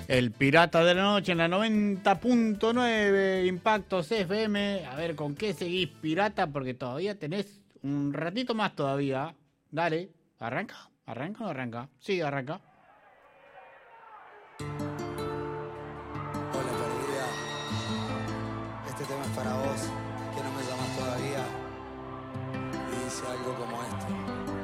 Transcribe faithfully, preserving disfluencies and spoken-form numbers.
El Pirata de la Noche en la noventa punto nueve, Impactos F M. A ver, ¿con qué seguís, pirata? Porque todavía tenés un ratito más todavía. Dale, ¿arranca? ¿Arranca o no arranca? Sí, arranca. Hola, perdida. Este tema es para vos, que no me llamas todavía. Y dice algo como esto.